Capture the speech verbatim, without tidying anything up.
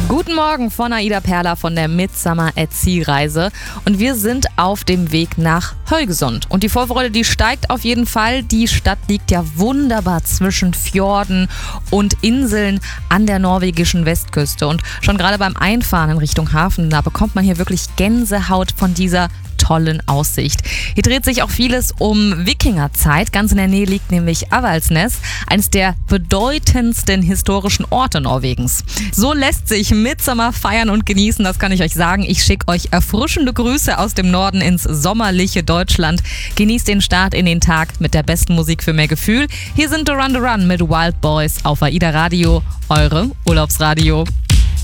Guten Morgen von Aida Perla von der Midsummer at Sea Reise und wir sind auf dem Weg nach Haugesund und die Vorfreude, die steigt auf jeden Fall. Die Stadt liegt ja wunderbar zwischen Fjorden und Inseln an der norwegischen Westküste und schon gerade beim Einfahren in Richtung Hafen, da bekommt man hier wirklich Gänsehaut von dieser tollen Aussicht. Hier dreht sich auch vieles um Wikingerzeit. Ganz in der Nähe liegt nämlich Avaldsnes, eines der bedeutendsten historischen Orte Norwegens. So lässt sich Midsummer feiern und genießen, das kann ich euch sagen. Ich schicke euch erfrischende Grüße aus dem Norden ins sommerliche Deutschland. Genießt den Start in den Tag mit der besten Musik für mehr Gefühl. Hier sind Duran Duran mit Wild Boys auf Aida Radio, eure Urlaubsradio.